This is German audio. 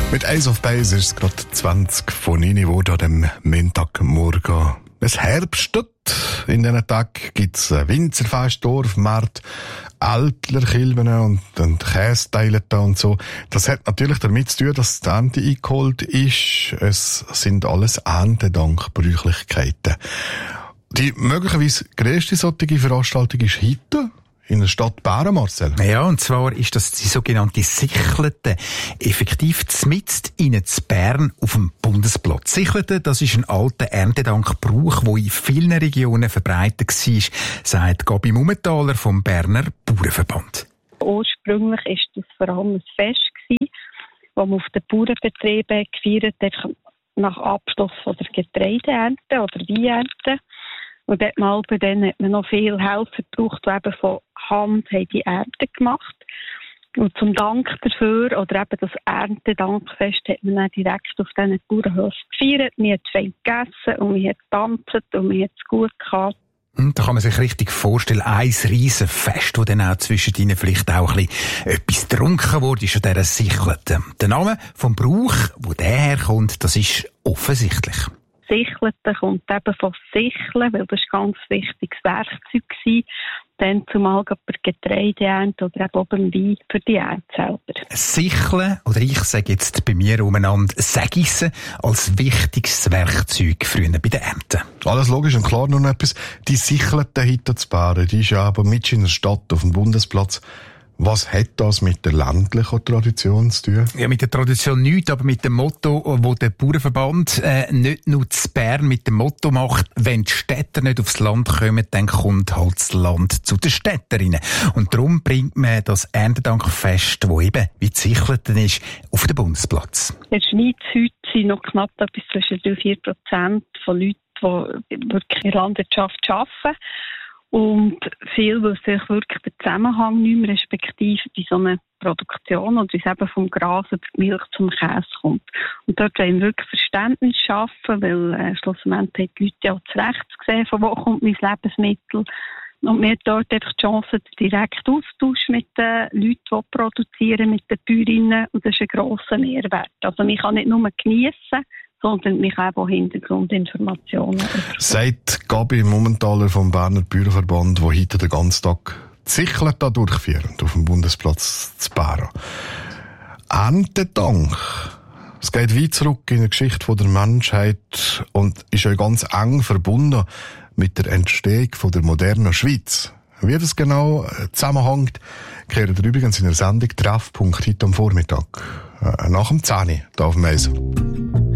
Mit Ace of Base ist es gerade 20 von 9 Uhr an dem Montagmorgen. Es herbstet. In diesen Tagen gibt es Winzerfest, Dorfmarkt, Ältlerkilben und Kästeile da und so. Das hat natürlich damit zu tun, dass die Ernte eingeholt ist. Es sind alles Erntedankbräuchlichkeiten. Die möglicherweise grösste solche Veranstaltung ist heute in der Stadt Bären, Marcel. Ja, und zwar ist das die sogenannte Sichlelte. Effektiv mitten in Bern auf dem Bundesplatz. Sichlelte, das ist ein alter Erntedankbrauch, der in vielen Regionen verbreitet war, sagt Gabi Mummentaler vom Berner Bauernverband. Ursprünglich war das vor allem ein Fest, das man auf den Bauernbetrieben gefeiert hat, nach Abschluss von der Getreideernte oder Weinernte. Und dort mal bei denen hat man noch viel Helfer gebraucht, die eben von Hand haben die Ernte gemacht. Und zum Dank dafür, oder eben das Erntedankfest, hat man dann direkt auf diesen Bauernhöfen gefeiert. Man hat fein gegessen und man hat getanzt und man hat es gut gehabt. Da kann man sich richtig vorstellen, ein riesen Fest, wo dann auch zwischen ihnen vielleicht auch ein bisschen etwas getrunken wurde, ist an dieser Sichlelte. Der Name vom Brauch, wo der herkommt, das ist offensichtlich. Sichlete kommt eben von Sicheln, weil das ein ganz wichtiges Werkzeug war. Dann zumal bei Getreideernte oder eben beim Wein für die Ernte selber. Sicheln, oder ich sage jetzt bei mir umeinander Sägissen, als wichtiges Werkzeug früher bei der Ernte. Alles logisch und klar, nur noch etwas. Die Sichlelte heute zu Bären, die ist ja aber mit in der Stadt auf dem Bundesplatz. Was hat das mit der ländlichen Tradition zu tun? Ja, mit der Tradition nichts, aber mit dem Motto, wo der Bauernverband nicht nur zu Bern mit dem Motto macht, wenn die Städter nicht aufs Land kommen, dann kommt halt das Land zu den Städterinnen. Und darum bringt man das Erntedankfest, das eben wie die Sichlelte ist, auf den Bundesplatz. In der Schweiz heute sind noch knapp etwas zwischen 3-4% von Leuten, die wirklich in der Landwirtschaft arbeiten. Und viel, weil sich wirklich der Zusammenhang nicht mehr, respektive bei so einer Produktion oder wie es eben vom Gras über die Milch zum Käse kommt. Und dort wollen wir wirklich Verständnis schaffen, weil schlussendlich haben die Leute ja auch zurecht gesehen, von wo kommt mein Lebensmittel. Und wir haben dort einfach die Chance, den direkten Austausch mit den Leuten, die produzieren, mit den Bäuerinnen. Und das ist ein grosser Mehrwert. Also man kann nicht nur geniessen, sondern mich auch Hintergrundinformationen. Sagt Gabi Mummentaler vom Berner Bauernverband, der heute den ganzen Tag die Sichlelte durchführt auf dem Bundesplatz zu Bären. Erntedank. Es geht weit zurück in der Geschichte der Menschheit und ist ja ganz eng verbunden mit der Entstehung der modernen Schweiz. Wie das genau zusammenhängt, klären wir übrigens in der Sendung Treffpunkt heute am Vormittag. Nach dem 10 Uhr, hier auf dem Eis.